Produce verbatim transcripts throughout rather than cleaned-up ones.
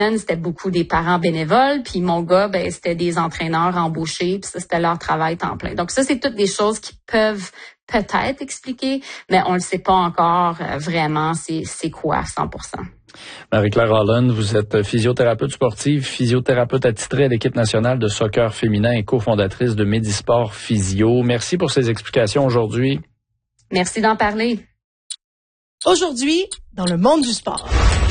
c'était beaucoup des parents bénévoles, puis mon gars, ben c'était des entraîneurs embauchés, puis ça, c'était leur travail temps plein. Donc ça, c'est toutes des choses qui peuvent peut-être expliquer, mais on le sait pas encore euh, vraiment c'est, c'est quoi à cent pour cent. Marie-Claire Holland, vous êtes physiothérapeute sportive, physiothérapeute attitrée à l'équipe nationale de soccer féminin et cofondatrice de Medisport Physio. Merci pour ces explications aujourd'hui. Merci d'en parler. Aujourd'hui, dans le monde du sport.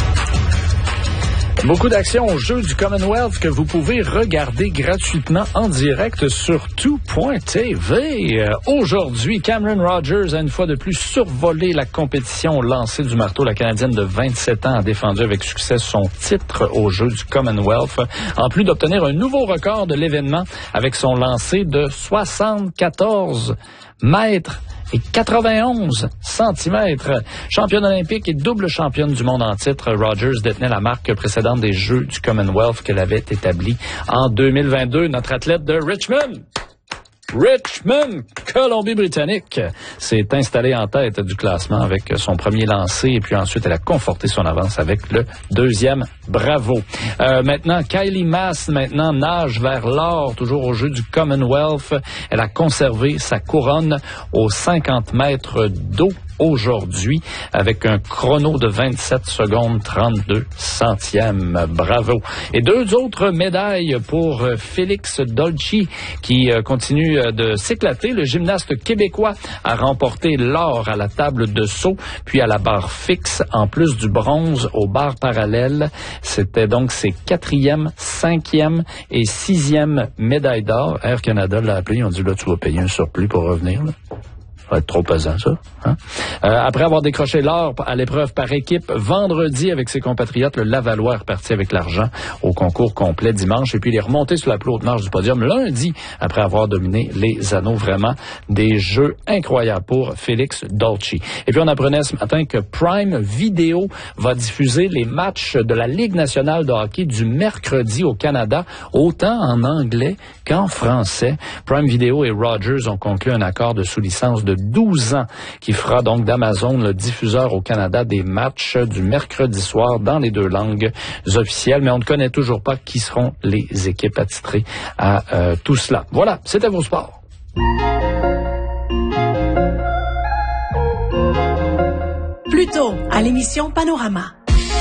Beaucoup d'actions aux Jeux du Commonwealth que vous pouvez regarder gratuitement en direct sur tout point t v. Euh, aujourd'hui, Cameron Rogers a une fois de plus survolé la compétition au lancer du marteau. La Canadienne de vingt-sept ans a défendu avec succès son titre aux Jeux du Commonwealth, en plus d'obtenir un nouveau record de l'événement avec son lancer de soixante-quatorze mètres et quatre-vingt-onze centimètres. Championne olympique et double championne du monde en titre, Rogers détenait la marque précédente des Jeux du Commonwealth qu'elle avait établie en deux mille vingt-deux. Notre athlète de Richmond, Richmond, Colombie-Britannique, s'est installée en tête du classement avec son premier lancer et puis ensuite elle a conforté son avance avec le deuxième. Bravo. Euh, maintenant, Kylie Mass maintenant nage vers l'or, toujours au jeu du Commonwealth. Elle a conservé sa couronne aux cinquante mètres d'eau aujourd'hui avec un chrono de vingt-sept secondes trente-deux centièmes. Bravo. Et deux autres médailles pour Félix Dolci qui continue de s'éclater. Le gymnaste québécois a remporté l'or à la table de saut puis à la barre fixe en plus du bronze aux barres parallèles. C'était donc ses quatrième, cinquième et sixième médailles d'or. Air Canada l'a appelé. Ils ont dit là, tu vas payer un surplus pour revenir, là. Ça va être trop pesant, ça. Hein? Euh, après avoir décroché l'or à l'épreuve par équipe vendredi avec ses compatriotes, le Lavallois est reparti avec l'argent au concours complet dimanche. Et puis, il est remonté sur la plus haute marche du podium lundi après avoir dominé les anneaux. Vraiment des jeux incroyables pour Félix Dolci. Et puis, on apprenait ce matin que Prime Video va diffuser les matchs de la Ligue nationale de hockey du mercredi au Canada, autant en anglais qu'en français. Prime Video et Rogers ont conclu un accord de sous-licence de douze ans qui fera donc d'Amazon le diffuseur au Canada des matchs du mercredi soir dans les deux langues officielles. Mais on ne connaît toujours pas qui seront les équipes attitrées à euh, tout cela. Voilà, c'était vos sports. Plus tôt, à l'émission Panorama.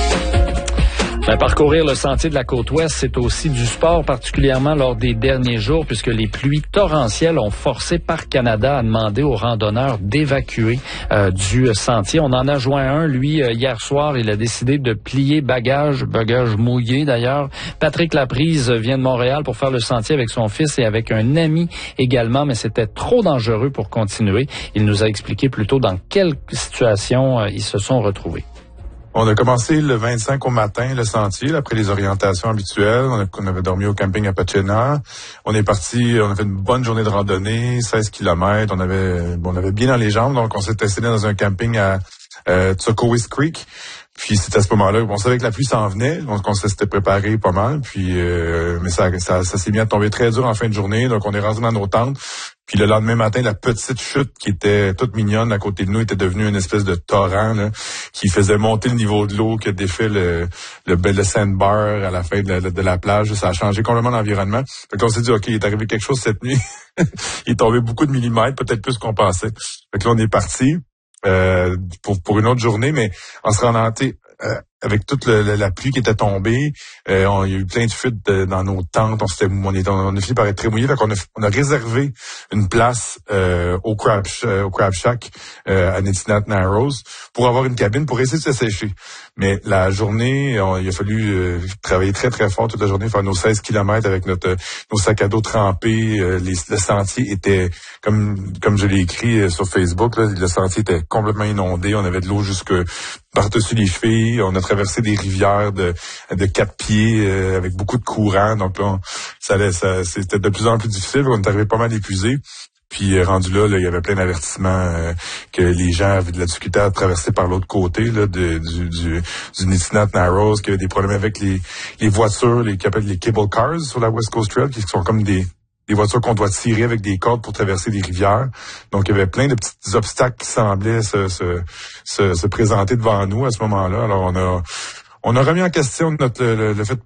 Ben, parcourir le sentier de la Côte-Ouest, c'est aussi du sport, particulièrement lors des derniers jours, puisque les pluies torrentielles ont forcé Parc Canada à demander aux randonneurs d'évacuer euh, du sentier. On en a joint un, lui, euh, hier soir. Il a décidé de plier bagage, bagage mouillé d'ailleurs. Patrick Laprise vient de Montréal pour faire le sentier avec son fils et avec un ami également, mais c'était trop dangereux pour continuer. Il nous a expliqué plutôt dans quelle situation euh, ils se sont retrouvés. On a commencé le vingt-cinq au matin, le sentier, là, après les orientations habituelles. On, a, on avait dormi au camping à Pachena. On est parti, on a fait une bonne journée de randonnée, seize kilomètres. On avait, bon, on avait bien dans les jambes, donc on s'est installé dans un camping à euh, Tsokowis Creek. Puis c'était à ce moment-là, on savait que la pluie s'en venait, donc on s'était préparé pas mal. Puis, euh, mais ça, ça, ça s'est mis à tomber très dur en fin de journée, donc on est rentré dans nos tentes. Puis le lendemain matin, la petite chute qui était toute mignonne à côté de nous était devenue une espèce de torrent là, qui faisait monter le niveau de l'eau, qui a défait le, le, le sandbar à la fin de la, de la plage. Ça a changé complètement l'environnement. Fait qu'on s'est dit, OK, il est arrivé quelque chose cette nuit. Il est tombé beaucoup de millimètres, peut-être plus qu'on pensait. Fait que là, on est parti euh, pour, pour une autre journée, mais en se rendant, euh, avec toute le, le, la pluie qui était tombée, euh, on, il y a eu plein de fuites de, dans nos tentes. On, s'était, on, est, on a fini par être très mouillés. Donc on a, on a réservé une place euh, au Crab euh, au Crab Shack euh, à Netinat Narrows pour avoir une cabine pour essayer de se sécher. Mais la journée, on, il a fallu euh, travailler très très fort toute la journée, faire nos seize kilomètres avec notre nos sacs à dos trempés. Euh, les, le sentier était comme comme je l'ai écrit euh, sur Facebook. Là, le sentier était complètement inondé. On avait de l'eau jusque par-dessus les chevilles. On a traversé des rivières de de quatre pieds euh, avec beaucoup de courant. Donc là, on, ça, allait, ça c'était de plus en plus difficile. On est arrivé pas mal épuisés. Puis euh, rendu là, là, il y avait plein d'avertissements euh, que les gens avaient de la difficulté à traverser par l'autre côté là, de, du du du Netinat Narrows, qu'il y avait des problèmes avec les les voitures, les qu'appellent les cable cars sur la West Coast Trail, qui sont comme des des voitures qu'on doit tirer avec des cordes pour traverser des rivières. Donc, il y avait plein de petits obstacles qui semblaient se, se, se, se présenter devant nous à ce moment-là. Alors, on a, on a remis en question notre, le, le fait de